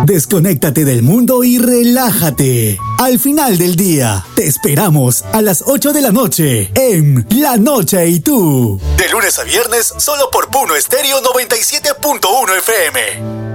Desconéctate del mundo y relájate. Al final del día, te esperamos a las 8 de la noche en La Noche y Tú. De lunes a viernes, solo por Puno Estéreo 97.1 FM.